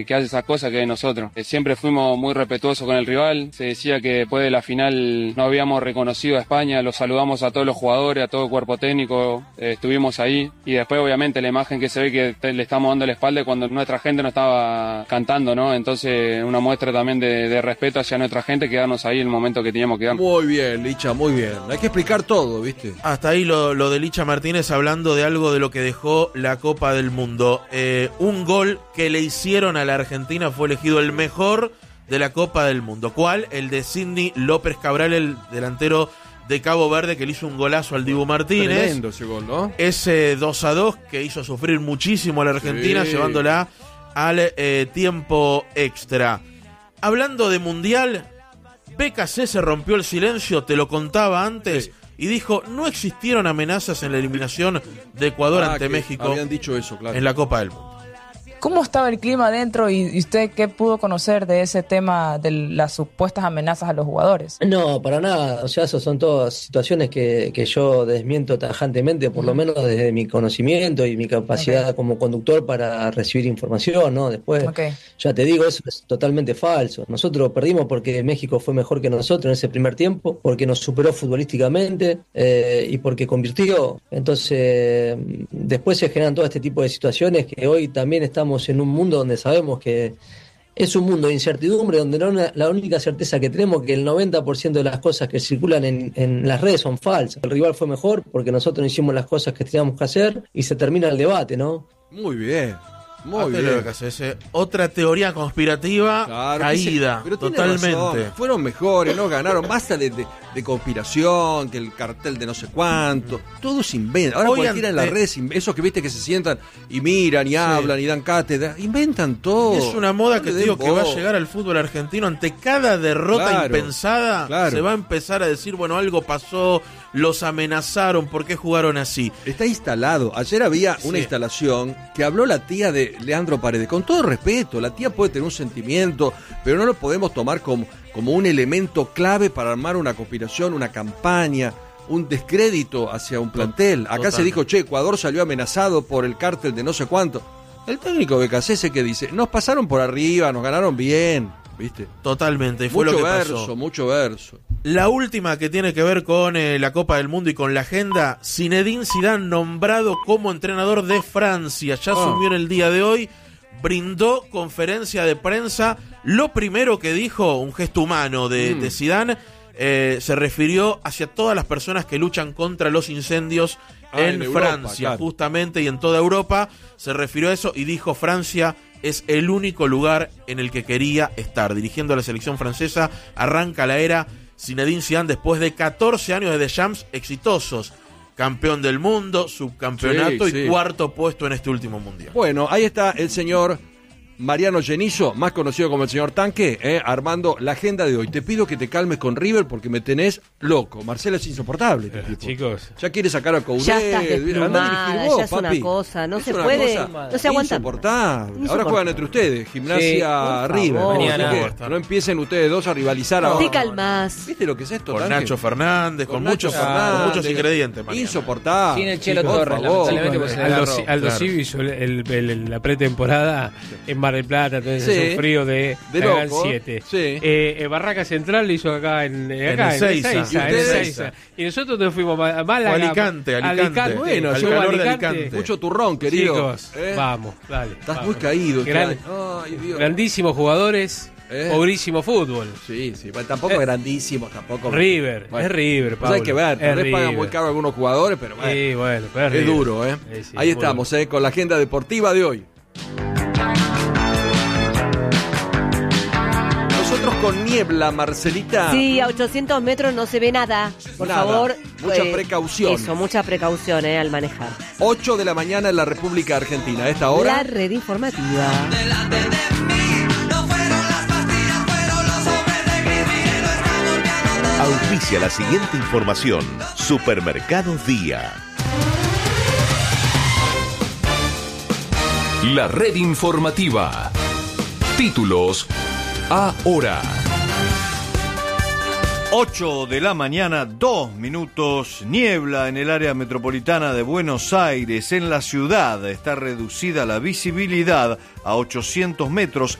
que hace esas cosas que de nosotros. Siempre fuimos muy respetuosos con el rival. Se decía que después de la final no habíamos reconocido a España, los saludamos a todos los jugadores, a todo el cuerpo técnico, estuvimos ahí. Y después obviamente la imagen que se ve que le estamos dando la espalda cuando nuestra gente no estaba cantando, ¿no? Entonces una muestra también de respeto hacia nuestra gente, quedarnos ahí en el momento que teníamos que darnos. Muy bien, Licha, muy bien. Hay que explicar todo, ¿viste? Hasta ahí lo de Licha Martínez, hablando de algo de lo que dejó la Copa del Mundo. Un gol que le hicieron a la Argentina fue elegido el mejor de la Copa del Mundo. ¿Cuál? El de Sidney López Cabral, el delantero de Cabo Verde, que le hizo un golazo al Dibu Martínez. Tremendo ese gol, ¿no? Ese 2-2 que hizo sufrir muchísimo a la Argentina, sí, llevándola al tiempo extra. Hablando de Mundial, BKC se rompió el silencio, te lo contaba antes, sí, y dijo, no existieron amenazas en la eliminación de Ecuador ante México. Habían dicho eso, claro, en la Copa del Mundo. ¿Cómo estaba el clima adentro y usted qué pudo conocer de ese tema de las supuestas amenazas a los jugadores? No, para nada. O sea, esas son todas situaciones que yo desmiento tajantemente, por lo menos desde mi conocimiento y mi capacidad como conductor para recibir información, ¿no? Después, ya te digo, eso es totalmente falso. Nosotros perdimos porque México fue mejor que nosotros en ese primer tiempo, porque nos superó futbolísticamente y porque convirtió. Entonces, después se generan todo este tipo de situaciones que hoy también estamos en un mundo donde sabemos que es un mundo de incertidumbre, donde la única certeza que tenemos es que el 90% de las cosas que circulan en las redes son falsas. El rival fue mejor porque nosotros no hicimos las cosas que teníamos que hacer y se termina el debate, ¿no? Muy bien. Muy bien. Otra teoría conspirativa, claro, caída, pero totalmente. Razón. Fueron mejores, no ganaron. Basta de conspiración, que el cartel de no sé cuánto. Todo se inventa. Ahora cualquiera en las redes, esos que viste que se sientan y miran y hablan y dan cátedra, inventan todo. Es una moda que te digo que va a llegar al fútbol argentino. Ante cada derrota impensada, se va a empezar a decir, bueno, algo pasó, los amenazaron, ¿por qué jugaron así? Está instalado. Ayer había una instalación que habló la tía de Leandro Paredes. Con todo respeto, la tía puede tener un sentimiento, pero no lo podemos tomar como un elemento clave para armar una conspiración, una campaña, un descrédito hacia un plantel. Acá se dijo, Ecuador salió amenazado por el cártel de no sé cuánto. El técnico de BKC que dice, nos pasaron por arriba, nos ganaron bien, ¿viste? Totalmente, y fue lo que pasó. Mucho verso. La última que tiene que ver con la Copa del Mundo y con la agenda, Zinedine Zidane nombrado como entrenador de Francia, ya asumió en el día de hoy, brindó conferencia de prensa, lo primero que dijo, un gesto humano de Zidane, se refirió hacia todas las personas que luchan contra los incendios en Francia, Europa, claro, justamente, y en toda Europa, se refirió a eso y dijo, Francia es el único lugar en el que quería estar. Dirigiendo a la selección francesa, arranca la era Zinedine Zidane después de 14 años de Deschamps exitosos. Campeón del mundo, subcampeonato y cuarto puesto en este último mundial. Bueno, ahí está el señor Mariano Genizo, más conocido como el señor Tanque, armando la agenda de hoy. Te pido que te calmes con River porque me tenés loco. Marcelo es insoportable. Chicos. Ya quiere sacar a Coudet. Ya estás desplumada, ya es una cosa. No se puede, no se aguanta. Insoportable. Ahora juegan entre ustedes, Gimnasia River. Mañana. No empiecen ustedes dos a rivalizar ahora. Te calmas. ¿Viste lo que es esto, Con Tanque? Nacho Fernández, con muchos ingredientes. Mariano. Insoportable. Sin el Chelo Torres, lamentablemente. Aldo Civi hizo la pretemporada en Mar del Plata, entonces un frío de Canal 7. Barraca Central lo hizo acá en Ezeiza. Y nosotros nos fuimos a Málaga. Alicante. Bueno, al calor de Alicante. Mucho turrón, querido. Chicos, vamos, dale. Estás muy caído. Grandísimos jugadores. Pobrísimo fútbol. Sí, tampoco grandísimos, tampoco. River, es River, Pablo. Hay que ver, tal vez pagan muy caro algunos jugadores, pero bueno, es duro, Sí, ahí estamos, con la agenda deportiva de hoy. Nosotros con niebla, Marcelita. Sí, a 800 metros no se ve nada. Por favor. Mucha precaución. Eso, mucha precaución al manejar. 8 de la mañana en la República Argentina. A esta hora. La red informativa. Auspicia la siguiente información. Supermercados Día. La red informativa. Títulos ahora. 8 de la mañana, 2 minutos, niebla en el área metropolitana de Buenos Aires. En la ciudad está reducida la visibilidad a 800 metros.